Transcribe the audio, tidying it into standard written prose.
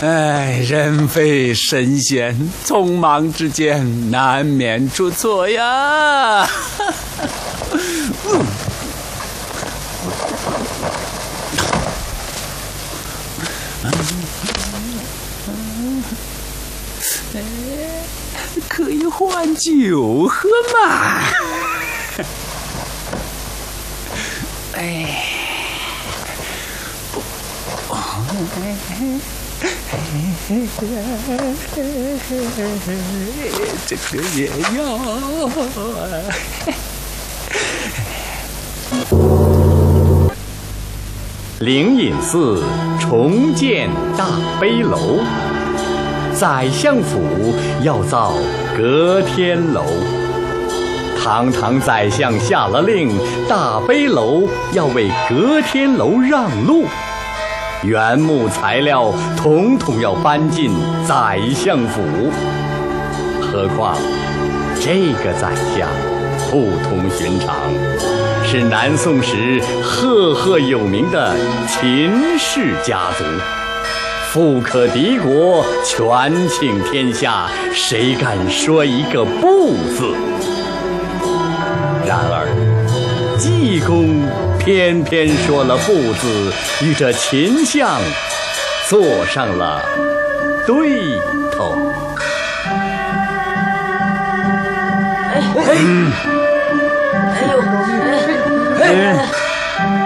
哎，人非圣贤，匆忙之间难免出错呀。可以换酒喝嘛？哎。这个也要。 灵隐寺重建大悲楼，宰相府要造隔天楼。堂堂宰相下了令，大悲楼要为隔天楼让路。原木材料统统要搬进宰相府，何况这个宰相不同寻常，是南宋时赫赫有名的秦氏家族，富可敌国，权倾天下，谁敢说一个不字？然而济公偏偏说了不字，与这秦相做上了对头。 哎呦！